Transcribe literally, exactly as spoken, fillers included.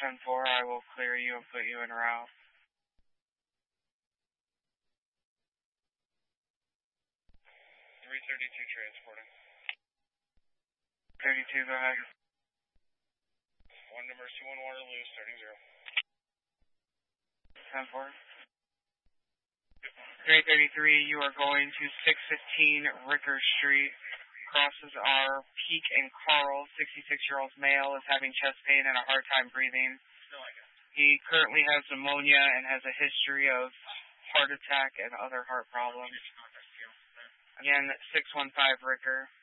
ten four, I will clear you and put you in route. three thirty-two transporting. thirty-two, go ahead. One number two one Waterloo, starting zero. ten four. three thirty-three, you are going to six fifteen Ricker Street. Crosses are Peak and Carl, sixty-six-year-old male, is having chest pain and a hard time breathing. He currently has pneumonia and has a history of heart attack and other heart problems. Again, six one five Ricker.